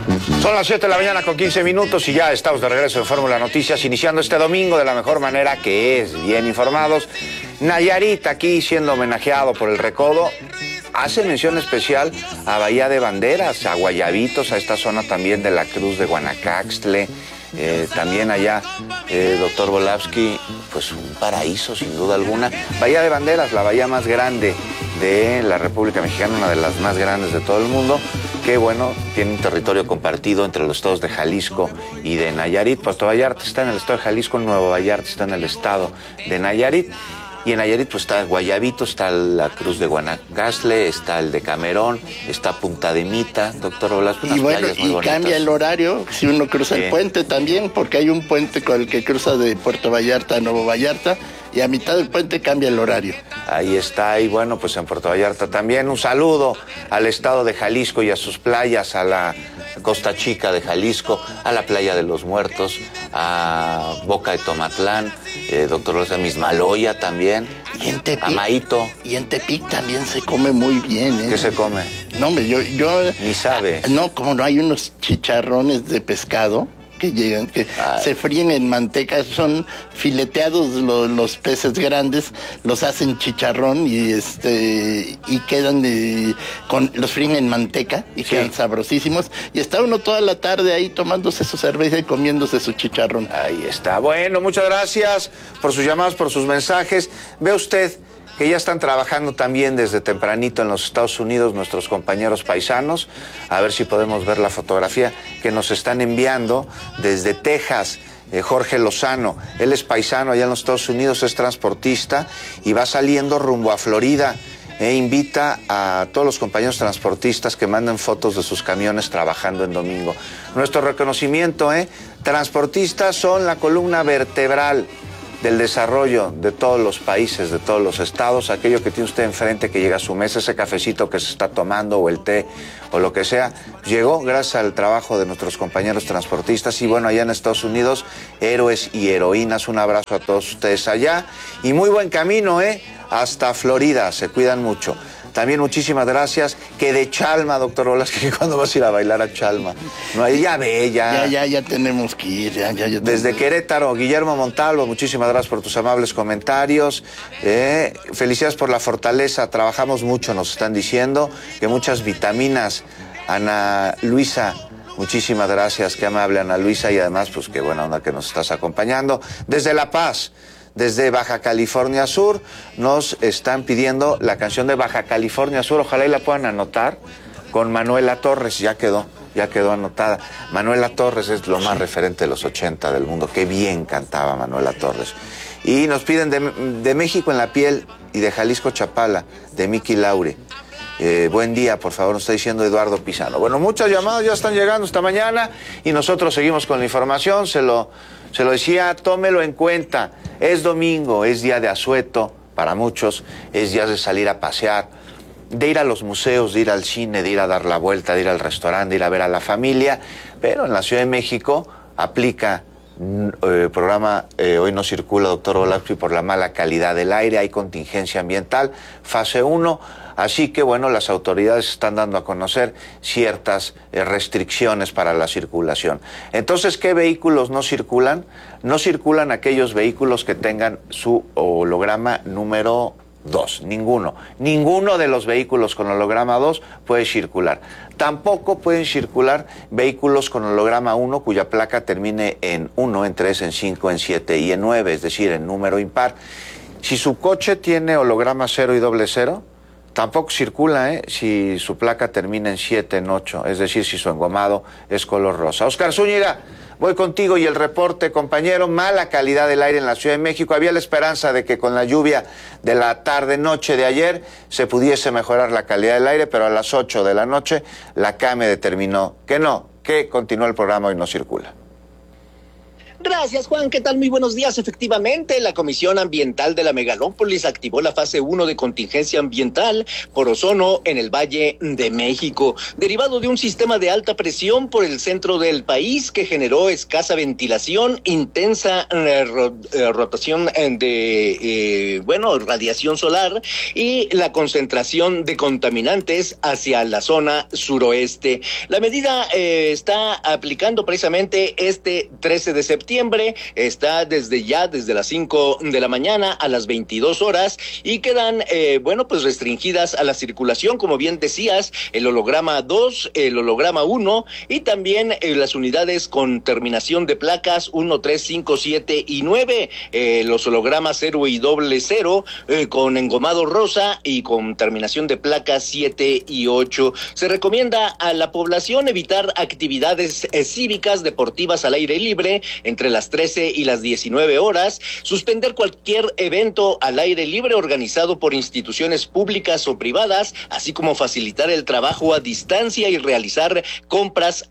Son las 7 de la mañana con 15 minutos y ya estamos de regreso en Fórmula Noticias, iniciando este domingo de la mejor manera, que es bien informados. Nayarit, aquí siendo homenajeado por el Recodo, hace mención especial a Bahía de Banderas, a Guayabitos, a esta zona también de la Cruz de Guanacaxtle. También allá, doctor Volavsky, pues un paraíso sin duda alguna. Bahía de Banderas, la bahía más grande de la República Mexicana, una de las más grandes de todo el mundo, que bueno, tiene un territorio compartido entre los estados de Jalisco y de Nayarit. Puerto Vallarta está en el estado de Jalisco, Nuevo Vallarta está en el estado de Nayarit. Y en Nayarit pues está Guayabito, está la Cruz de Guanacaxtle, está el de Camerón, está Punta de Mita, doctor Velasco. Y bueno, y cambia el horario si uno cruza el puente también, porque hay un puente con el que cruza de Puerto Vallarta a Nuevo Vallarta, y a mitad del puente cambia el horario. Ahí está, y bueno, pues en Puerto Vallarta también. Un saludo al estado de Jalisco y a sus playas, a la Costa Chica de Jalisco, a la Playa de los Muertos, a Boca de Tomatlán, doctor Rosa Mismaloya también, y en Tepic, a Maito. Y en Tepic también se come muy bien, ¿eh? ¿Qué se come? No, hombre, yo... Ni sabe. No, como no, hay unos chicharrones de pescado que llegan, que se fríen en manteca, son fileteados los peces grandes, los hacen chicharrón y quedan los fríen en manteca y quedan sabrosísimos, y está uno toda la tarde ahí tomándose su cerveza y comiéndose su chicharrón. Ahí está. Bueno, muchas gracias por sus llamadas, por sus mensajes. Ve usted que ya están trabajando también desde tempranito en los Estados Unidos nuestros compañeros paisanos. A ver si podemos ver la fotografía que nos están enviando desde Texas. Jorge Lozano, él es paisano allá en los Estados Unidos, es transportista y va saliendo rumbo a Florida. Invita a todos los compañeros transportistas que manden fotos de sus camiones trabajando en domingo. Nuestro reconocimiento, transportistas son la columna vertebral del desarrollo de todos los países, de todos los estados. Aquello que tiene usted enfrente, que llega a su mesa, ese cafecito que se está tomando o el té o lo que sea, llegó gracias al trabajo de nuestros compañeros transportistas. Y bueno, allá en Estados Unidos, héroes y heroínas, un abrazo a todos ustedes allá y muy buen camino, hasta Florida, se cuidan mucho. También muchísimas gracias. Que de Chalma, doctor Volavsky, ¿cuándo vas a ir a bailar a Chalma? No, ya ve, ya tenemos que ir. Desde Querétaro, Guillermo Montalvo, muchísimas gracias por tus amables comentarios. Felicidades por la fortaleza, trabajamos mucho, nos están diciendo, que muchas vitaminas. Ana Luisa, muchísimas gracias, qué amable Ana Luisa, y además, pues qué buena onda que nos estás acompañando. Desde La Paz, desde Baja California Sur, nos están pidiendo la canción de Baja California Sur, ojalá y la puedan anotar, con Manuela Torres, ya quedó anotada. Manuela Torres es lo más referente de los 80 del mundo, qué bien cantaba Manuela Torres. Y nos piden de México en la piel y de Jalisco Chapala, de Miki Laure. Buen día, por favor, nos está diciendo Eduardo Pisano. Bueno, muchas llamadas ya están llegando esta mañana y nosotros seguimos con la información, se lo decía, tómelo en cuenta. Es domingo, es día de asueto para muchos, es día de salir a pasear, de ir a los museos, de ir al cine, de ir a dar la vuelta, de ir al restaurante, de ir a ver a la familia, pero en la Ciudad de México aplica programa Hoy no circula, doctor Volavsky, por la mala calidad del aire, hay contingencia ambiental, fase 1, así que bueno, las autoridades están dando a conocer ciertas restricciones para la circulación. Entonces, ¿qué vehículos no circulan? No circulan aquellos vehículos que tengan su holograma número 2, ninguno de los vehículos con holograma 2 puede circular. Tampoco pueden circular vehículos con holograma 1 cuya placa termine en 1, en 3, en 5, en 7 y en 9, es decir, en número impar. Si su coche tiene holograma 0 y doble 0, tampoco circula, si su placa termina en 7, en 8, es decir, si su engomado es color rosa. Oscar Zúñiga, voy contigo y el reporte, compañero. Mala calidad del aire en la Ciudad de México. Había la esperanza de que con la lluvia de la tarde-noche de ayer se pudiese mejorar la calidad del aire, pero a las 8 de la noche la CAME determinó que no, que continúa el programa Hoy no circula. Gracias, Juan. ¿Qué tal? Muy buenos días. Efectivamente, la Comisión Ambiental de la Megalópolis activó la fase 1 de contingencia ambiental por ozono en el Valle de México, derivado de un sistema de alta presión por el centro del país que generó escasa ventilación, intensa rotación de radiación solar y la concentración de contaminantes hacia la zona suroeste. La medida está aplicando precisamente este 13 de septiembre. Está desde las 5 de la mañana a las 22 horas y quedan, restringidas a la circulación, como bien decías, el holograma 2, el holograma 1 y también las unidades con terminación de placas 1, 3, 5, 7 y 9, los hologramas 0 y 00 con engomado rosa y con terminación de placas 7 y 8. Se recomienda a la población evitar actividades cívicas, deportivas al aire libre, entre las 13 y las 19 horas, suspender cualquier evento al aire libre organizado por instituciones públicas o privadas, así como facilitar el trabajo a distancia y realizar compras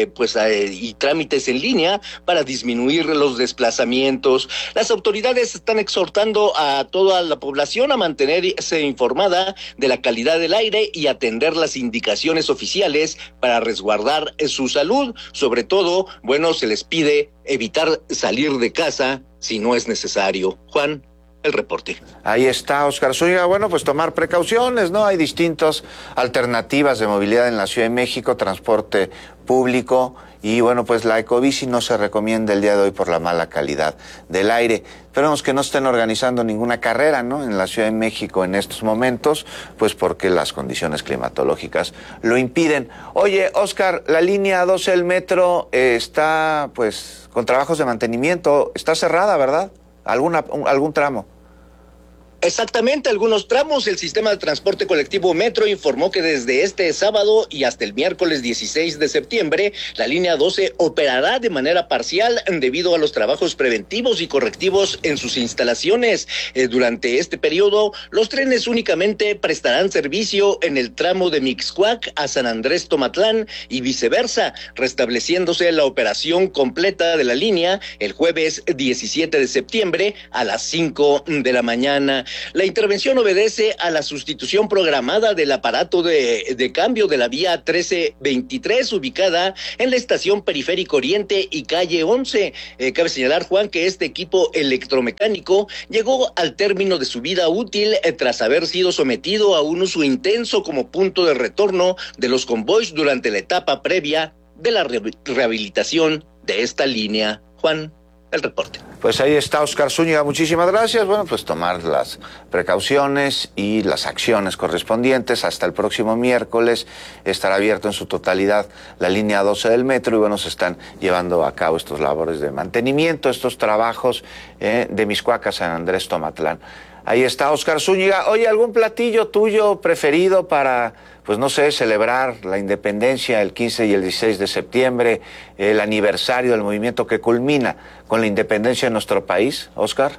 y trámites en línea para disminuir los desplazamientos. Las autoridades están exhortando a toda la población a mantenerse informada de la calidad del aire y atender las indicaciones oficiales para resguardar su salud. Sobre todo, se les pide evitar salir de casa si no es necesario. Juan, el reporte. Ahí está, Oscar Zúñiga. Bueno, pues tomar precauciones, ¿no? Hay distintas alternativas de movilidad en la Ciudad de México, transporte público y pues la ecobici no se recomienda el día de hoy por la mala calidad del aire. Esperemos que no estén organizando ninguna carrera, ¿no? En la Ciudad de México en estos momentos, pues porque las condiciones climatológicas lo impiden. Oye, Oscar, la línea 12 del metro está pues con trabajos de mantenimiento, está cerrada, ¿verdad? ¿Algún tramo? Exactamente, algunos tramos. El sistema de transporte colectivo Metro informó que desde este sábado y hasta el miércoles 16 de septiembre, la línea 12 operará de manera parcial debido a los trabajos preventivos y correctivos en sus instalaciones. Durante este periodo, los trenes únicamente prestarán servicio en el tramo de Mixcoac a San Andrés Tomatlán y viceversa, restableciéndose la operación completa de la línea el jueves 17 de septiembre a las 5 de la mañana. La intervención obedece a la sustitución programada del aparato de cambio de la vía 1323 ubicada en la estación Periférico Oriente y calle 11. Cabe señalar, Juan, que este equipo electromecánico llegó al término de su vida útil tras haber sido sometido a un uso intenso como punto de retorno de los convoys durante la etapa previa de la rehabilitación de esta línea. Juan, el reporte. Pues ahí está Oscar Zúñiga, muchísimas gracias. Pues tomar las precauciones y las acciones correspondientes. Hasta el próximo miércoles estará abierto en su totalidad la línea 12 del metro y se están llevando a cabo estos labores de mantenimiento, estos trabajos de Mixcoac a San Andrés Tomatlán. Ahí está Oscar Zúñiga. Oye, ¿algún platillo tuyo preferido para, celebrar la independencia el 15 y el 16 de septiembre, el aniversario del movimiento que culmina con la independencia de nuestro país, Oscar?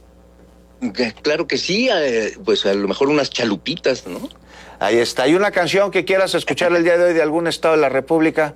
Claro que sí, a lo mejor unas chalupitas, ¿no? Ahí está. ¿Y una canción que quieras escuchar el día de hoy de algún estado de la República?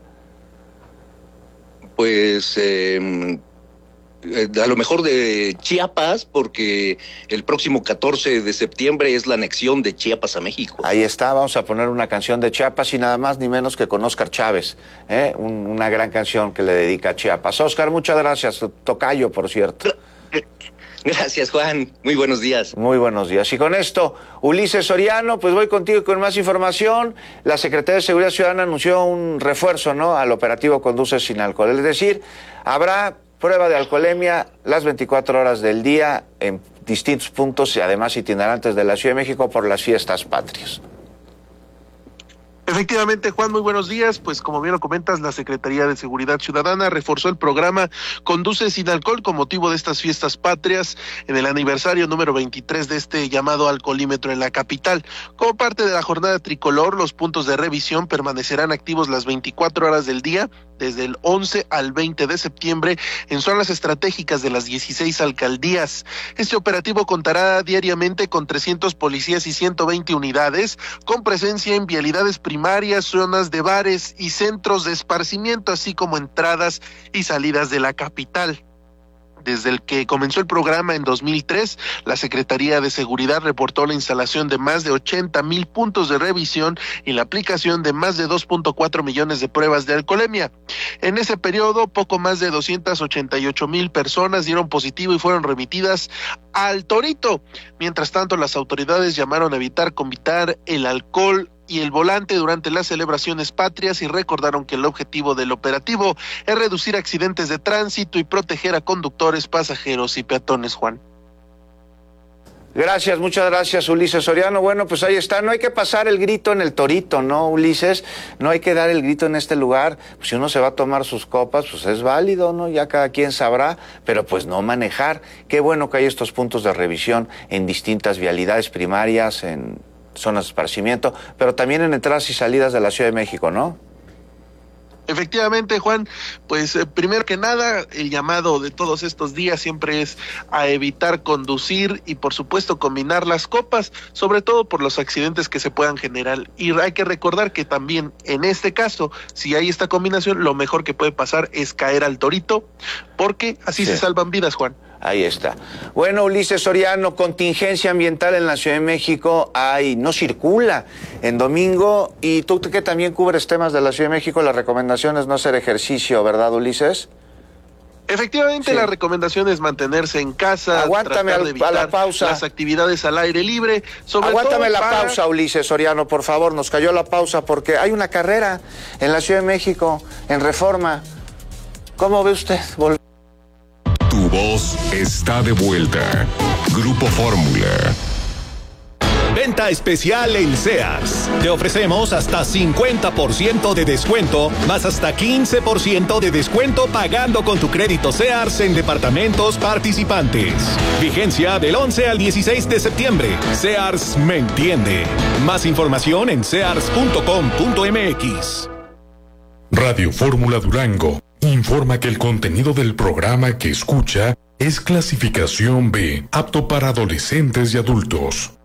A lo mejor de Chiapas, porque el próximo 14 de septiembre es la anexión de Chiapas a México. Ahí está, vamos a poner una canción de Chiapas y nada más ni menos que con Óscar Chávez, una gran canción que le dedica a Chiapas. Óscar, muchas gracias, tocayo, por cierto. Gracias, Juan. Muy buenos días. Muy buenos días. Y con esto, Ulises Soriano, pues voy contigo con más información. La Secretaría de Seguridad Ciudadana anunció un refuerzo, al operativo Conduce sin alcohol. Es decir, habrá prueba de alcoholemia las 24 horas del día en distintos puntos y además itinerantes de la Ciudad de México por las fiestas patrias. Efectivamente, Juan, muy buenos días. Pues como bien lo comentas, la Secretaría de Seguridad Ciudadana reforzó el programa Conduce sin alcohol con motivo de estas fiestas patrias en el aniversario número 23 de este llamado alcoholímetro en la capital. Como parte de la jornada tricolor, los puntos de revisión permanecerán activos las 24 horas del día, desde el 11 al 20 de septiembre, en zonas estratégicas de las 16 alcaldías. Este operativo contará diariamente con 300 policías y 120 unidades, con presencia en vialidades primarias, zonas de bares y centros de esparcimiento, así como entradas y salidas de la capital. Desde el que comenzó el programa en 2003, la Secretaría de Seguridad reportó la instalación de más de 80,000 puntos de revisión y la aplicación de más de 2.4 millones de pruebas de alcoholemia. En ese periodo, poco más de 288,000 personas dieron positivo y fueron remitidas al Torito. Mientras tanto, las autoridades llamaron a evitar convitar el alcohol y el volante durante las celebraciones patrias y recordaron que el objetivo del operativo es reducir accidentes de tránsito y proteger a conductores, pasajeros y peatones, Juan. Gracias, muchas gracias, Ulises Soriano. Bueno, pues ahí está, no hay que pasar el grito en el Torito, ¿no, Ulises? No hay que dar el grito en este lugar. Pues si uno se va a tomar sus copas, pues es válido, ¿no? Ya cada quien sabrá, pero pues no manejar. Qué bueno que hay estos puntos de revisión en distintas vialidades primarias, en zonas de esparcimiento, pero también en entradas y salidas de la Ciudad de México, ¿no? Efectivamente, Juan, pues primero que nada, el llamado de todos estos días siempre es a evitar conducir y por supuesto combinar las copas, sobre todo por los accidentes que se puedan generar. Y hay que recordar que también en este caso, si hay esta combinación, lo mejor que puede pasar es caer al Torito, porque así se salvan vidas, Juan. Ahí está. Bueno, Ulises Soriano, contingencia ambiental en la Ciudad de México, no circula en domingo, y tú que también cubres temas de la Ciudad de México, la recomendación es no hacer ejercicio, ¿verdad, Ulises? Efectivamente, sí. La recomendación es mantenerse en casa, aguántame tratar de evitar a la pausa. Las actividades al aire libre. Aguántame la pausa, Ulises Soriano, por favor, nos cayó la pausa porque hay una carrera en la Ciudad de México, en Reforma. ¿Cómo ve usted? Tu voz está de vuelta. Grupo Fórmula. Venta especial en Sears. Te ofrecemos hasta 50% de descuento, más hasta 15% de descuento pagando con tu crédito Sears en departamentos participantes. Vigencia del 11 al 16 de septiembre. Sears me entiende. Más información en sears.com.mx. Radio Fórmula Durango informa que el contenido del programa que escucha es clasificación B, apto para adolescentes y adultos.